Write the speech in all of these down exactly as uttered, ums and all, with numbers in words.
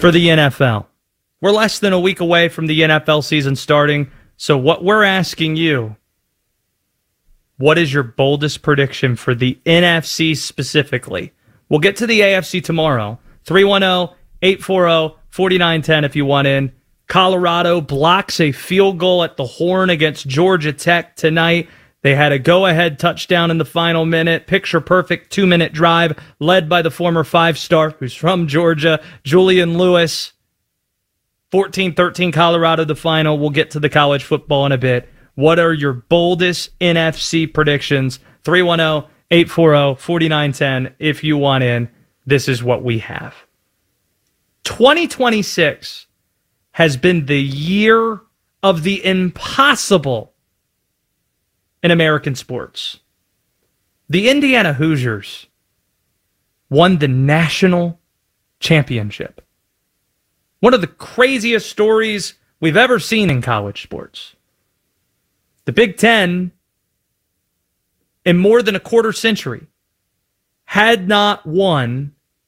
for the N F L. We're less than a week away from the N F L season starting, so what we're asking you, what is your boldest prediction for the N F C specifically? We'll get to the A F C tomorrow. three one zero, eight four zero, four nine one zero if you want in. Colorado blocks a field goal at the Horn against Georgia Tech tonight. They had a go-ahead touchdown in the final minute. Picture-perfect two-minute drive led by the former five-star who's from Georgia, Julian Lewis. fourteen thirteen Colorado, the final. We'll get to the college football in a bit. What are your boldest N F C predictions? three one zero, eight four zero, four nine one zero if you want in. This is what we have. twenty twenty-six has been the year of the impossible in American sports. The Indiana Hoosiers won the national championship. One of the craziest stories we've ever seen in college sports. The Big Ten, in more than a quarter century, had not won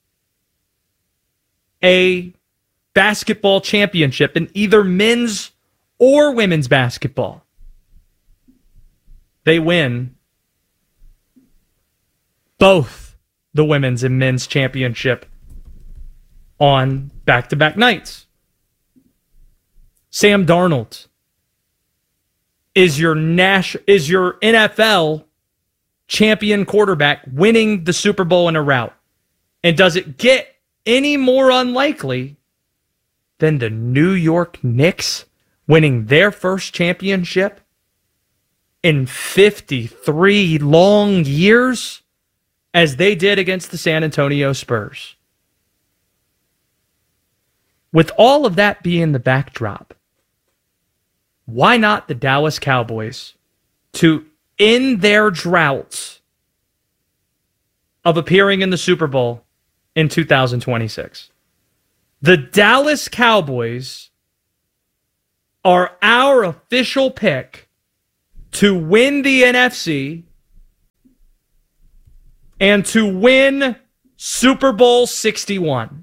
a basketball championship in either men's or women's basketball. They win both the women's and men's championship on back-to-back nights. Sam Darnold is your Nash is your N F L champion quarterback winning the Super Bowl in a rout. And does it get any more unlikely than the New York Knicks winning their first championship in fifty-three long years as they did against the San Antonio Spurs? With all of that being the backdrop, why not the Dallas Cowboys to end their droughts of appearing in the Super Bowl in two thousand twenty-six? The Dallas Cowboys are our official pick to win the N F C and to win Super Bowl sixty-one.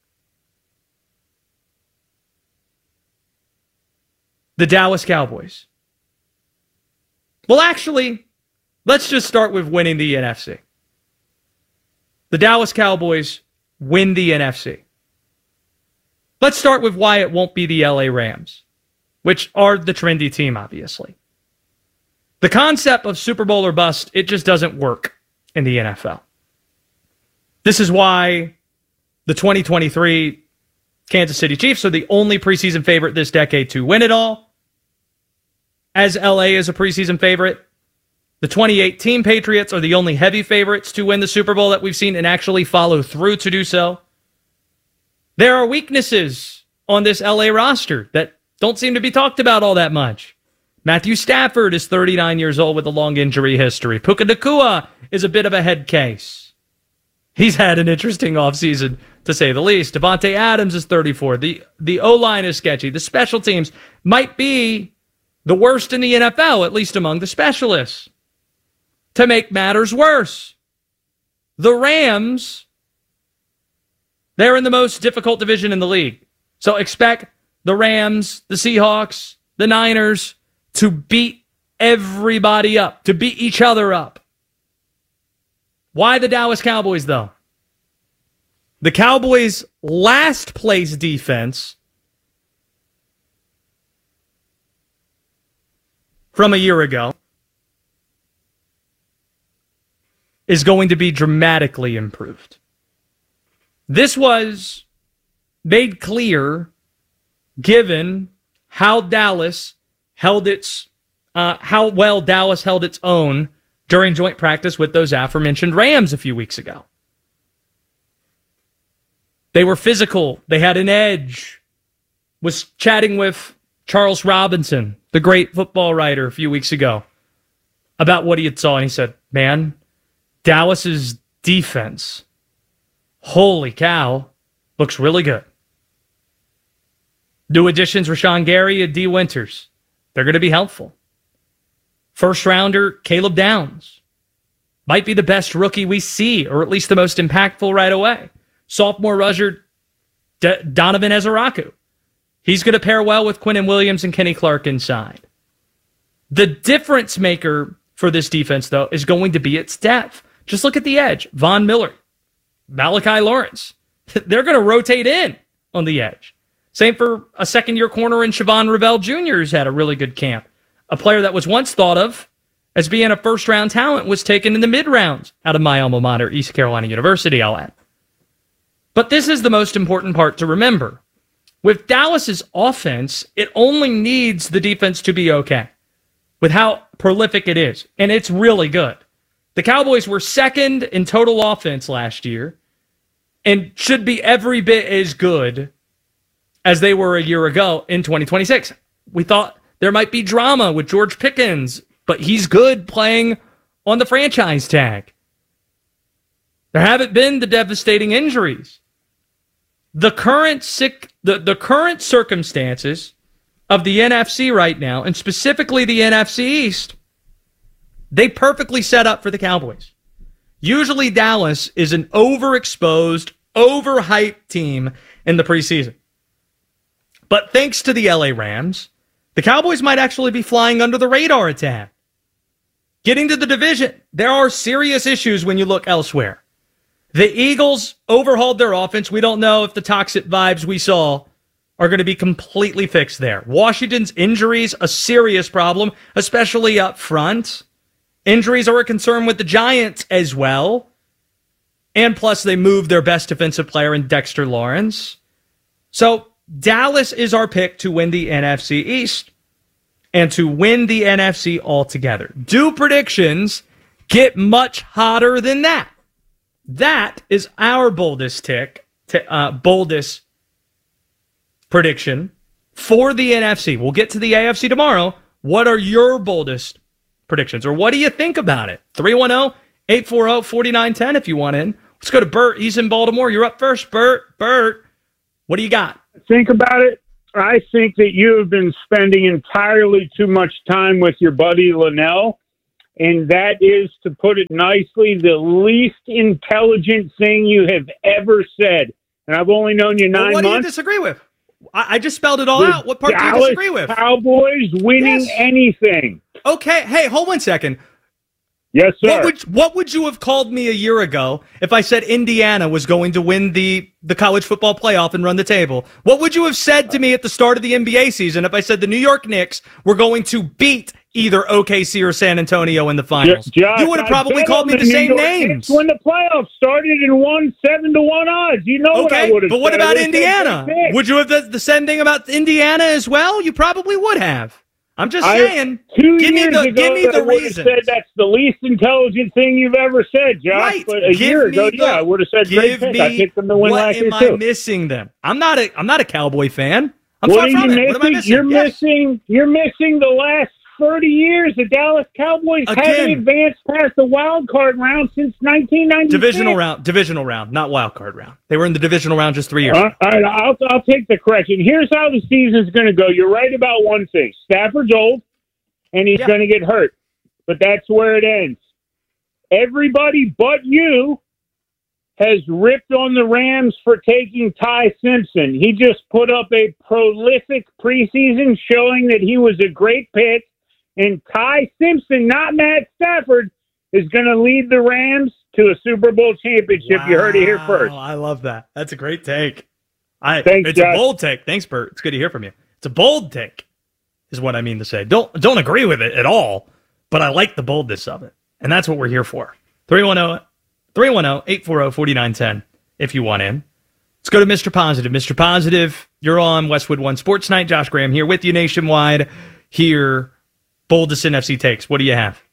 The Dallas Cowboys. Well, actually, let's just start with winning the N F C. The Dallas Cowboys win the N F C. Let's start with why it won't be the L A Rams, which are the trendy team, obviously. The concept of Super Bowl or bust, it just doesn't work in the N F L. This is why the twenty twenty-three Kansas City Chiefs are the only preseason favorite this decade to win it all, as L A is a preseason favorite. The twenty eighteen Patriots are the only heavy favorites to win the Super Bowl that we've seen and actually follow through to do so. There are weaknesses on this L A roster that don't seem to be talked about all that much. Matthew Stafford is thirty-nine years old with a long injury history. Puka Nacua is a bit of a head case. He's had an interesting offseason, to say the least. Devontae Adams is thirty-four. The, the O-line is sketchy. The special teams might be the worst in the N F L, at least among the specialists. To make matters worse, the Rams, they're in the most difficult division in the league. So expect the Rams, the Seahawks, the Niners to beat everybody up, to beat each other up. Why the Dallas Cowboys, though? The Cowboys' last place defense from a year ago is going to be dramatically improved. This was made clear given how Dallas held its, uh, how well Dallas held its own during joint practice with those aforementioned Rams a few weeks ago. They were physical. They had an edge. Was chatting with Charles Robinson, the great football writer, a few weeks ago about what he had saw, and he said, man, Dallas's defense, holy cow, looks really good. New additions, Rashawn Gary and D. Winters. They're going to be helpful. First rounder, Caleb Downs. Might be the best rookie we see, or at least the most impactful right away. Sophomore rusher, D- Donovan Ezeraku. He's going to pair well with Quinnen Williams and Kenny Clark inside. The difference maker for this defense, though, is going to be its depth. Just look at the edge. Von Miller, Malachi Lawrence. They're going to rotate in on the edge. Same for a second-year corner in Siobhan Revell Junior, who's had a really good camp. A player that was once thought of as being a first-round talent was taken in the mid-rounds out of my alma mater, East Carolina University, I'll add. But this is the most important part to remember. With Dallas's offense, it only needs the defense to be okay with how prolific it is, and it's really good. The Cowboys were second in total offense last year and should be every bit as good as they were a year ago in twenty twenty-six. We thought there might be drama with George Pickens, but he's good playing on the franchise tag. There haven't been the devastating injuries. The current sick, the, the current circumstances of the N F C right now, and specifically the N F C East, they perfectly set up for the Cowboys. Usually Dallas is an overexposed, overhyped team in the preseason. But thanks to the L A Rams, the Cowboys might actually be flying under the radar a tad. Getting to the division, there are serious issues when you look elsewhere. The Eagles overhauled their offense. We don't know if the toxic vibes we saw are going to be completely fixed there. Washington's injuries, a serious problem, especially up front. Injuries are a concern with the Giants as well. And plus, they moved their best defensive player in Dexter Lawrence. So, Dallas is our pick to win the N F C East and to win the N F C altogether. Do predictions get much hotter than that? That is our boldest tick, t- uh, boldest prediction for the N F C. We'll get to the A F C tomorrow. What are your boldest predictions? Or what do you think about it? three one zero, eight four zero, four nine one zero if you want in. Let's go to Bert. He's in Baltimore. You're up first, Bert. Bert, what do you got? Think about it. I think that you have been spending entirely too much time with your buddy Linnell. And that is, to put it nicely, the least intelligent thing you have ever said. And I've only known you nine well, what months. What do you disagree with? I, I just spelled it all the out. What part Dallas do you disagree with? Cowboys winning yes. anything. Okay. Hey, hold one second. Yes, sir. What would, what would you have called me a year ago if I said Indiana was going to win the, the college football playoff and run the table? What would you have said to me at the start of the N B A season if I said the New York Knicks were going to beat either O K C or San Antonio in the finals? Josh, you would have probably called me the, the same York names. When the playoffs started and won seven to one odds, you know okay, what I would have but what said. about Indiana? Would you have the, the same thing about Indiana as well? You probably would have. I'm just I, saying. Two give years me the ago, give me the reason. Said that's the least intelligent thing you've ever said, Josh. Right. But a give year ago, the, yeah, I would have said great pick. I picked them to win what last year am too. I missing them? I'm not a I'm not a Cowboy fan. I'm what far are from you it. missing? What am I missing? You're yes. missing. You're missing the last thirty years. The Dallas Cowboys Again, haven't advanced past the wild card round since nineteen ninety-six. Divisional round, divisional round, not wild card round. They were in the divisional round just three years. Uh, all right, I'll I'll take the correction. Here's how the season's going to go. You're right about one thing. Stafford's old, and he's yeah. going to get hurt. But that's where it ends. Everybody but you has ripped on the Rams for taking Ty Simpson. He just put up a prolific preseason showing that he was a great pick. And Ty Simpson, not Matt Stafford, is going to lead the Rams to a Super Bowl championship. Wow. You heard it here first. I love that. That's a great take. I, Thanks, it's Josh. a bold take. Thanks, Bert. It's good to hear from you. It's a bold take, is what I mean to say. Don't don't agree with it at all, but I like the boldness of it. And that's what we're here for. three one zero, eight four zero, four nine one zero if you want in. Let's go to Mister Positive. Mister Positive, you're on Westwood One Sports Night. Josh Graham here with you nationwide. Here, boldest N F C takes. What do you have?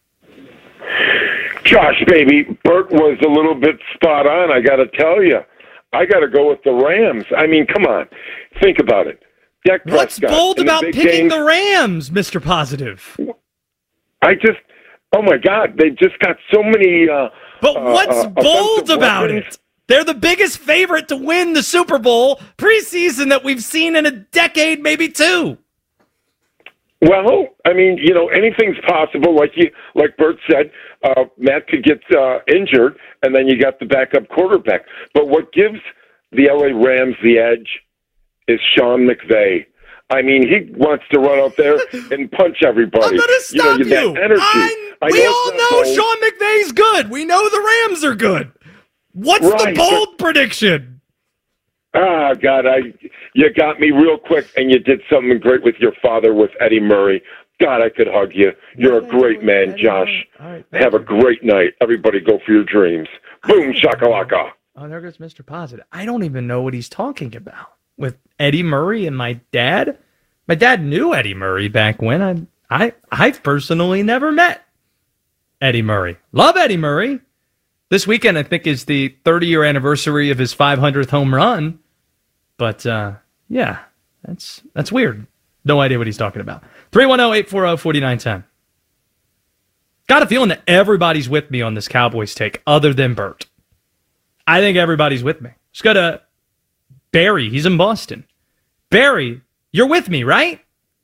Josh, baby, Bert was a little bit spot on, I got to tell you. I got to go with the Rams. I mean, come on. Think about it. Dak What's Prescott bold in the about big picking games. the Rams, Mister Positive? I just, oh my God, they just got so many. Uh, but what's uh, bold about weapons. it? They're the biggest favorite to win the Super Bowl preseason that we've seen in a decade, maybe two. Well, I mean, you know, anything's possible. Like you, like Bert said, uh, Matt could get uh, injured, and then you got the backup quarterback. But what gives the L A Rams, the edge, is Sean McVay. I mean, he wants to run out there and punch everybody. I'm going to stop you. you. Know, that energy. I, I we know all know bold. Sean McVay's good. We know the Rams are good. What's Right, the bold prediction? Ah, God, I you got me real quick, and you did something great with your father, with Eddie Murray. God, I could hug you. You're a great man, Josh. Right, Have a great night. Everybody go for your dreams. Boom, shakalaka. Oh, there goes Mister Positive. I don't even know what he's talking about. With Eddie Murray and my dad? My dad knew Eddie Murray back when. I, I, I've personally never met Eddie Murray. Love Eddie Murray. This weekend, I think, is the thirty-year anniversary of his five hundredth home run. But, uh, yeah, that's that's weird. No idea what he's talking about. three one zero, eight four zero, four nine one zero. Got a feeling that everybody's with me on this Cowboys take, other than Bert. I think everybody's with me. Let's go to Barry. He's in Boston. Barry, you're with me, right?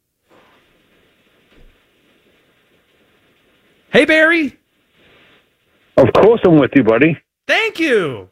Hey, Barry. Of course I'm with you, buddy. Thank you.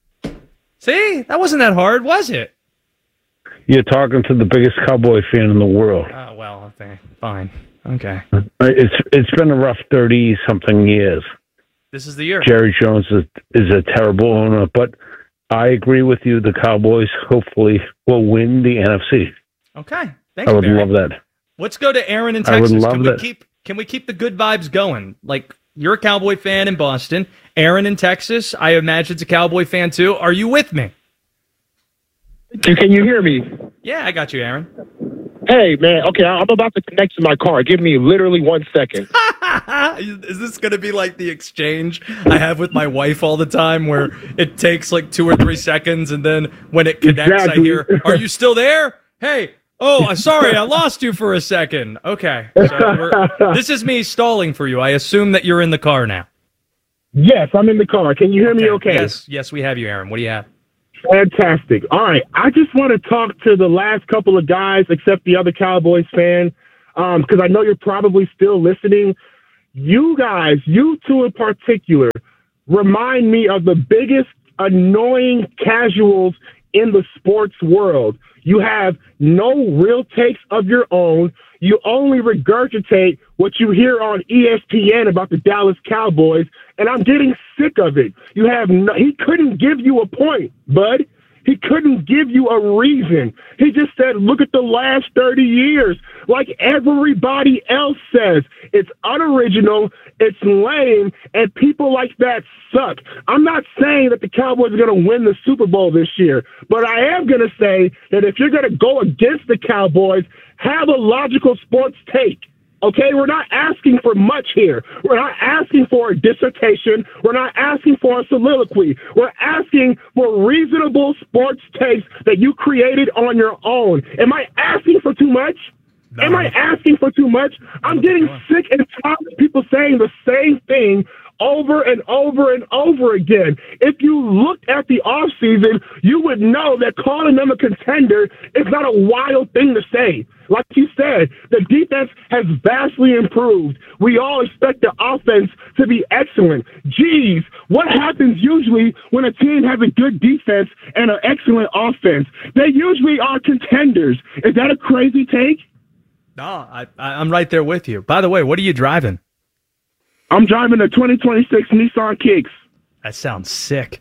See, that wasn't that hard, was it? You're talking to the biggest Cowboy fan in the world. Oh, well, okay, fine. Okay. It's It's been a rough thirty-something years. This is the year. Jerry Jones is, is a terrible owner, but I agree with you. The Cowboys hopefully will win the N F C. Okay. Thank I you, would Barry. love that. Let's go to Aaron in I would Texas. love Can we that. keep Can we keep the good vibes going? Like, you're a Cowboy fan in Boston. Aaron in Texas, I imagine, it's a Cowboy fan too. Are you with me? Can you hear me? Yeah, I got you, Aaron. Hey, man. Okay, I'm about to connect to my car. Give me literally one second. Is this going to be like the exchange I have with my wife all the time, where it takes like two or three seconds, and then when it connects, Exactly. I hear, "Are you still there? Hey, oh, I'm sorry, I lost you for a second." Okay, so we're, this is me stalling for you. I assume that you're in the car now. Yes, I'm in the car. Can you hear me okay? Yes, yes, we have you, Aaron. What do you have? Fantastic. All right. I just want to talk to the last couple of guys, except the other Cowboys fan, because I know you're probably still listening. You guys, you two in particular, remind me of the biggest annoying casuals in the sports world. You have no real takes of your own. You only regurgitate what you hear on E S P N about the Dallas Cowboys, and I'm getting sick of it. You have no, he couldn't give you a point, bud. He couldn't give you a reason. He just said, look at the last thirty years. Like everybody else says, it's unoriginal, it's lame, and people like that suck. I'm not saying that the Cowboys are going to win the Super Bowl this year, but I am going to say that if you're going to go against the Cowboys, have a logical sports take. Okay, we're not asking for much here. We're not asking for a dissertation. We're not asking for a soliloquy. We're asking for reasonable sports takes that you created on your own. Am I asking for too much? No. Am I asking for too much? I'm getting sick and tired of people saying the same thing over and over and over again. If you looked at the offseason, you would know that calling them a contender is not a wild thing to say. Like you said, the defense has vastly improved. We all expect the offense to be excellent. Geez, what happens usually when a team has a good defense and an excellent offense? They usually are contenders. Is that a crazy take? No, I, I, I'm right there with you. By the way, what are you driving? I'm driving a twenty twenty-six Nissan Kicks. That sounds sick.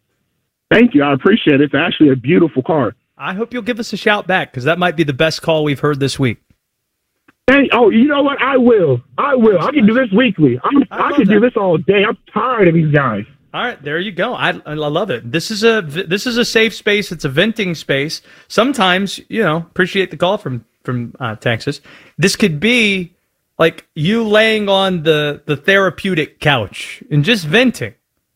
Thank you. I appreciate it. It's actually a beautiful car. I hope you'll give us a shout back, because that might be the best call we've heard this week. Hey, oh, you know what? I will. I will. I can do this weekly. I'm, I I, can love do that. this all day. I'm tired of these guys. All right, there you go. I, I love it. This is a this is a safe space. It's a venting space. Sometimes, you know, appreciate the call from from uh, Texas. This could be like you laying on the the therapeutic couch and just venting.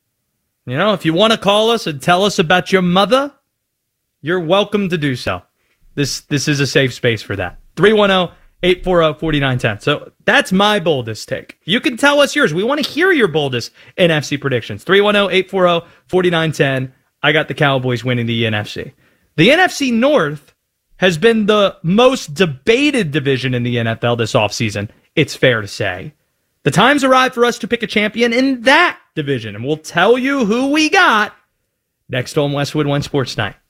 You know, if you want to call us and tell us about your mother, you're welcome to do so. This this is a safe space for that. three one zero, eight four zero, four nine one zero. So that's my boldest take. You can tell us yours. We want to hear your boldest N F C predictions. three one zero, eight four zero, four nine one zero. I got the Cowboys winning the N F C. The N F C North has been the most debated division in the N F L this offseason, it's fair to say. The time's arrived for us to pick a champion in that division, and we'll tell you who we got next on Westwood One Sports Night.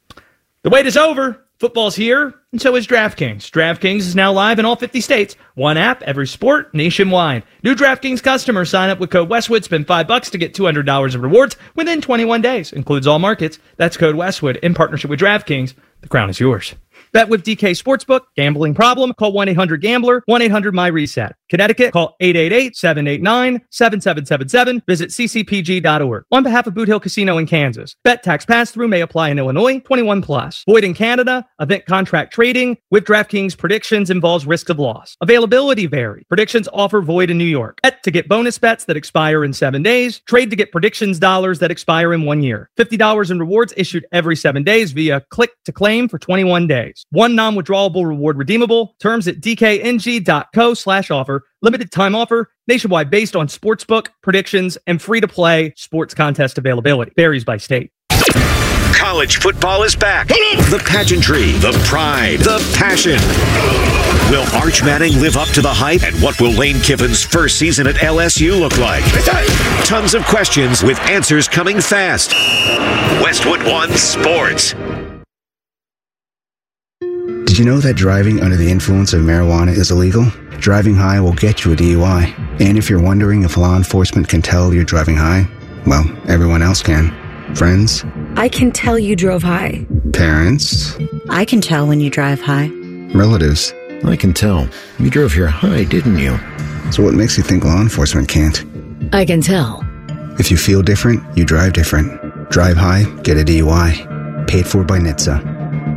The wait is over. Football's here, and so is DraftKings. DraftKings is now live in all fifty states. One app, every sport, nationwide. New DraftKings customers sign up with code Westwood, spend five bucks to get two hundred dollars in rewards within twenty-one days. Includes all markets. That's code Westwood in partnership with DraftKings. The crown is yours. Bet with D K Sportsbook. Gambling problem? Call one eight hundred gambler, one eight hundred my reset. Connecticut, call eight eight eight, seven eight nine, seven seven seven seven. Visit c c p g dot org. On behalf of Boot Hill Casino in Kansas. Bet tax pass-through may apply in Illinois. twenty-one plus. Void in Canada. Event contract trading with DraftKings predictions involves risk of loss. Availability vary. Predictions offer void in New York. Bet to get bonus bets that expire in seven days. Trade to get predictions dollars that expire in one year. fifty dollars in rewards issued every seven days via click to claim for twenty-one days. One non-withdrawable reward redeemable. Terms at dkng.co slash offer. Limited time offer. Nationwide based on sportsbook, predictions, and free-to-play sports contest availability. Varies by state. College football is back. The pageantry, the pride, the passion. Will Arch Manning live up to the hype? And what will Lane Kiffin's first season at L S U look like? Tons of questions with answers coming fast. Westwood One Sports. Did you know that driving under the influence of marijuana is illegal? Driving high will get you a D U I. And if you're wondering if law enforcement can tell you're driving high, well, everyone else can. Friends? I can tell you drove high. Parents? I can tell when you drive high. Relatives? I can tell. You drove here high, didn't you? So what makes you think law enforcement can't? I can tell. If you feel different, you drive different. Drive high, get a D U I. Paid for by N H T S A.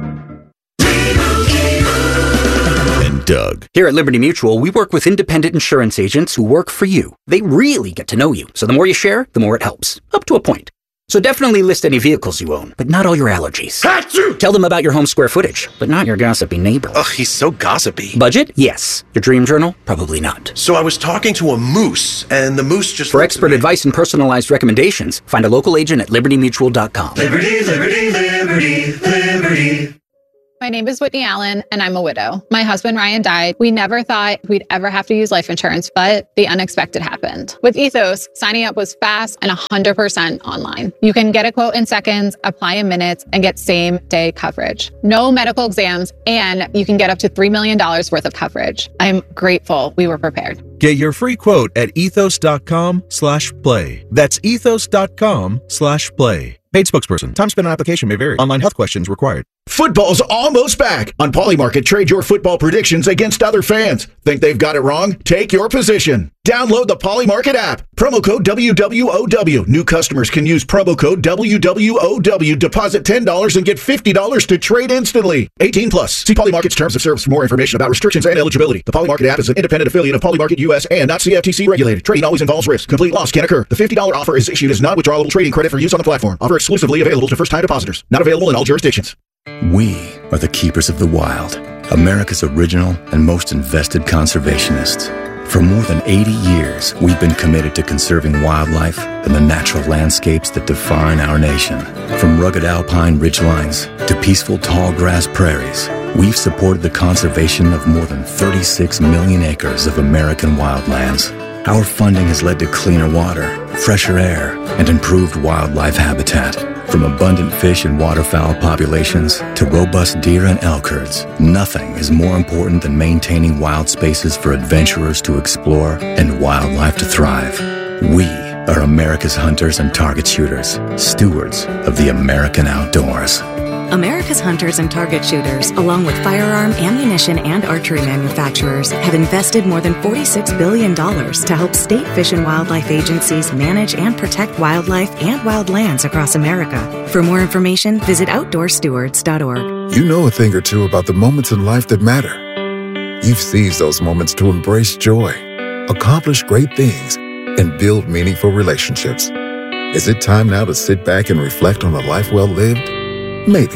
Doug. Here at Liberty Mutual, we work with independent insurance agents who work for you. They really get to know you, so the more you share, the more it helps. Up to a point. So definitely list any vehicles you own, but not all your allergies. Achoo! Tell them about your home square footage, but not your gossipy neighbor. Ugh, he's so gossipy. Budget? Yes. Your dream journal? Probably not. So I was talking to a moose, and the moose just... For expert advice and personalized recommendations, find a local agent at liberty mutual dot com. Liberty, liberty, liberty, liberty. My name is Whitney Allen, and I'm a widow. My husband, Ryan, died. We never thought we'd ever have to use life insurance, but the unexpected happened. With Ethos, signing up was fast and one hundred percent online. You can get a quote in seconds, apply in minutes, and get same-day coverage. No medical exams, and you can get up to three million dollars worth of coverage. I'm grateful we were prepared. Get your free quote at ethos.com slash play. That's ethos.com slash play. Paid spokesperson. Time spent on application may vary. Online health questions required. Football's almost back. On Polymarket, trade your football predictions against other fans. Think they've got it wrong? Take your position. Download the Polymarket app. Promo code W W O W. New customers can use promo code W W O W. Deposit ten dollars and get fifty dollars to trade instantly. eighteen plus. See Polymarket's terms of service for more information about restrictions and eligibility. The Polymarket app is an independent affiliate of Polymarket U S and not C F T C regulated. Trading always involves risk. Complete loss can occur. The fifty dollars offer is issued as non-withdrawable trading credit for use on the platform. Offer exclusively available to first-time depositors. Not available in all jurisdictions. We are the keepers of the wild, America's original and most invested conservationists. For more than eighty years, we've been committed to conserving wildlife and the natural landscapes that define our nation. From rugged alpine ridgelines to peaceful tall grass prairies, we've supported the conservation of more than thirty-six million acres of American wildlands. Our funding has led to cleaner water, fresher air, and improved wildlife habitat. From abundant fish and waterfowl populations to robust deer and elk herds, nothing is more important than maintaining wild spaces for adventurers to explore and wildlife to thrive. We are America's hunters and target shooters, stewards of the American outdoors. America's hunters and target shooters, along with firearm, ammunition, and archery manufacturers, have invested more than forty-six billion dollars to help state fish and wildlife agencies manage and protect wildlife and wildlands across America. For more information, visit outdoor stewards dot org. You know a thing or two about the moments in life that matter. You've seized those moments to embrace joy, accomplish great things, and build meaningful relationships. Is it time now to sit back and reflect on a life well lived? Maybe.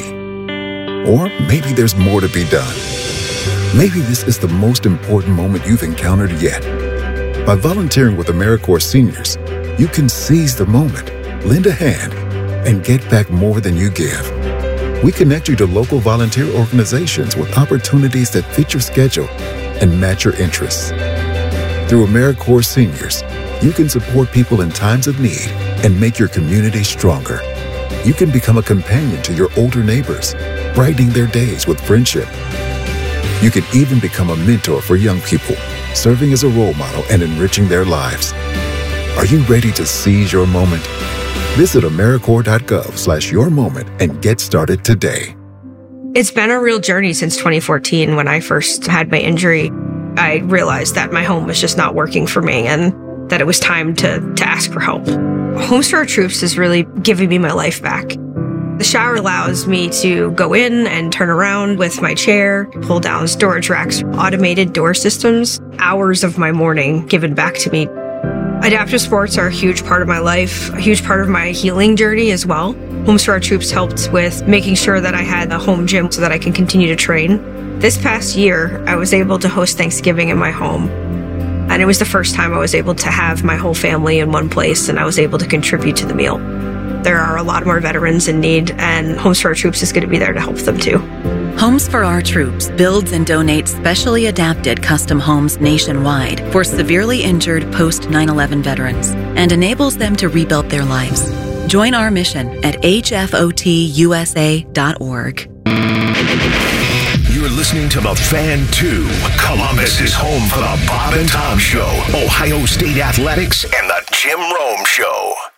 Or maybe there's more to be done. Maybe this is the most important moment you've encountered yet. By volunteering with AmeriCorps Seniors, you can seize the moment, lend a hand, and get back more than you give. We connect you to local volunteer organizations with opportunities that fit your schedule and match your interests. Through AmeriCorps Seniors, you can support people in times of need and make your community stronger. You can become a companion to your older neighbors, brightening their days with friendship. You can even become a mentor for young people, serving as a role model and enriching their lives. Are you ready to seize your moment? Visit AmeriCorps.gov slash your moment and get started today. It's been a real journey since twenty fourteen when I first had my injury. I realized that my home was just not working for me and that it was time to, to ask for help. Homes for Our Troops is really giving me my life back. The shower allows me to go in and turn around with my chair, pull down storage racks, automated door systems, hours of my morning given back to me. Adaptive sports are a huge part of my life, a huge part of my healing journey as well. Homes for Our Troops helped with making sure that I had a home gym so that I can continue to train. This past year, I was able to host Thanksgiving in my home. And it was the first time I was able to have my whole family in one place, and I was able to contribute to the meal. There are a lot more veterans in need, and Homes for Our Troops is going to be there to help them too. Homes for Our Troops builds and donates specially adapted custom homes nationwide for severely injured post nine eleven veterans and enables them to rebuild their lives. Join our mission at H F O T U S A dot org. You're listening to The Fan two. Columbus is home for the Bob and Tom Show, Ohio State Athletics, and the Jim Rome Show.